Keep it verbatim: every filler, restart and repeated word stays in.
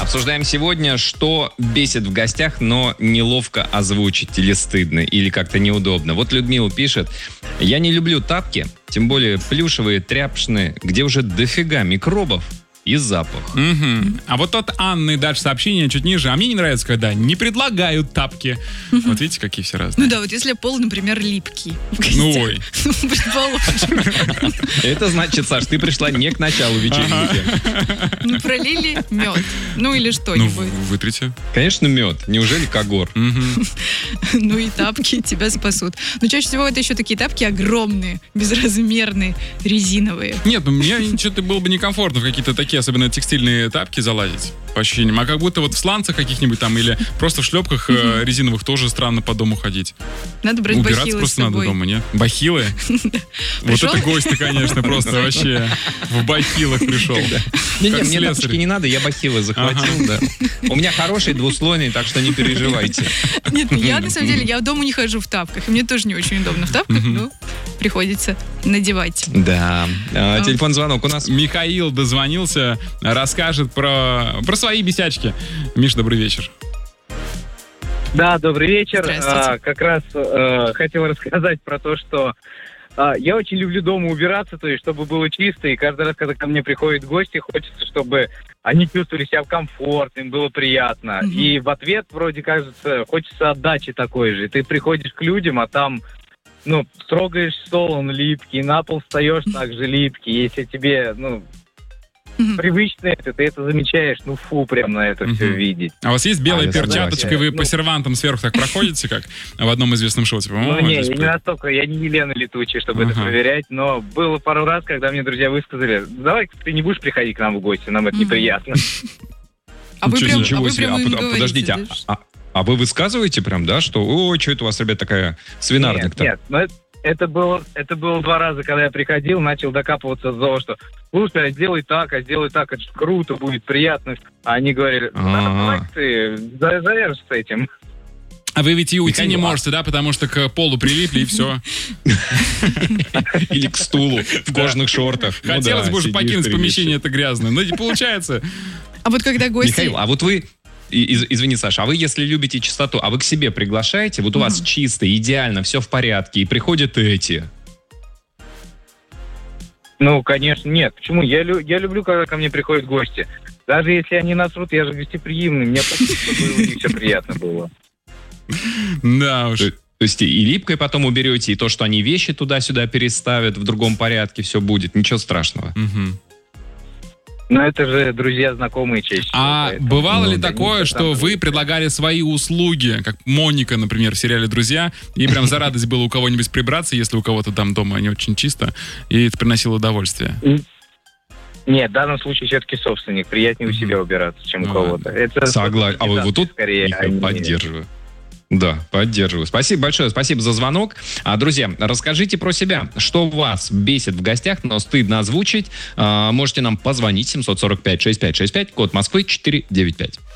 Обсуждаем сегодня, что бесит в гостях, но неловко озвучить или стыдно, или как-то неудобно. Вот Людмила пишет: я не люблю тапки, тем более плюшевые, тряпочные, где уже дофига микробов и запах. Угу. А вот от Анны дальше сообщение чуть ниже. А мне не нравится, когда не предлагают тапки. Угу. Вот видите, какие все разные. Ну да, вот если пол, например, липкий. Ну ой. Предположим. Это значит, Саш, ты пришла не к началу вечеринки. Ну, пролили мед. Ну или что-нибудь. Ну, вытрите. Конечно, мед. Неужели когор? Ну и тапки тебя спасут. Но чаще всего это еще такие тапки огромные, безразмерные, резиновые. Нет, ну мне что-то было бы некомфортно в какие-то такие, особенно текстильные тапки, залазить, по ощущениям. А как будто вот в сланцах каких-нибудь там или просто в шлепках э, резиновых тоже странно по дому ходить. Надо брать Убираться бахилы просто с собой. надо дома, нет? Бахилы? Вот это гости, конечно, просто вообще в бахилах пришел. Не-не, мне тапочки не надо, я бахилы захватил, да. У меня хороший двуслойный, так что не переживайте. Нет, я на самом деле, я дома не хожу в тапках, и мне тоже не очень удобно в тапках, но приходится надевать. Да. Телефон звонок у нас. Михаил дозвонился, расскажет про, про свои бесячки. Миш, добрый вечер. Да, добрый вечер. А, как раз а, хотел рассказать про то, что а, я очень люблю дома убираться, то есть чтобы было чисто, и каждый раз, когда ко мне приходят гости, хочется, чтобы они чувствовали себя комфортно, им было приятно. Mm-hmm. И в ответ, вроде кажется, хочется отдачи такой же. Ты приходишь к людям, а там, ну, трогаешь стол, он липкий, на пол встаешь, также липкий. Если тебе, ну, mm-hmm. привычно это, ты это замечаешь, ну, фу, прям на это mm-hmm. все видеть. А у вас есть белая а, перчаточка, и вы ну, по сервантам сверху так проходите, как в одном известном шоу? Типа, ну, не, я не настолько, я не Елена Летучая, чтобы uh-huh. это проверять, но было пару раз, когда мне друзья высказали: давай ты не будешь приходить к нам в гости, нам это mm-hmm. неприятно. А вы прям, ничего а вы себе, прям а, им а, говорите, подождите, да? а, а, а вы высказываете прям, да, что ой, что это у вас, ребят, такая свинарник-то? Нет, нет, но это, это, было, это было два раза, когда я приходил, начал докапываться до того, что слушай, а сделай так, а сделай так, это же круто, будет приятно. А они говорили: давай ты завяжешь с этим. А вы ведь и уйти не можете, да, потому что к полу прилипли, и все. Или к стулу в кожаных шортах. Хотелось бы уже покинуть помещение это грязное, но не получается. А вот когда гости... Михаил, а вот вы... Из, извини, Саша, а вы, если любите чистоту, а вы к себе приглашаете? Вот у вас чисто, идеально, все в порядке, и приходят эти... Ну, конечно, нет. Почему? Я, лю- я люблю, когда ко мне приходят гости. Даже если они насрут, я же гостеприимный. Мне просто, чтобы у них все приятно было. Да уж. То, то есть и липкой потом уберете, и то, что они вещи туда-сюда переставят в другом порядке, все будет, ничего страшного. Угу. Но это же друзья, знакомые чаще всего. А поэтому, бывало ну, ли такое, что вы предлагали свои услуги, как Моника, например, в сериале «Друзья», и прям за радость было у кого-нибудь прибраться, если у кого-то там дома не очень чисто, и это приносило удовольствие? Нет, в данном случае все-таки собственник. Приятнее mm-hmm. у себя убираться, чем ну, у кого-то. Это согласен. А вы вот тут скорее, я поддерживаю. Да, поддерживаю. Спасибо большое, спасибо за звонок. А, друзья, расскажите про себя, что вас бесит в гостях, но стыдно озвучить. А, можете нам позвонить семь сорок пять шестьдесят пять шестьдесят пять, код Москвы четыреста девяносто пять.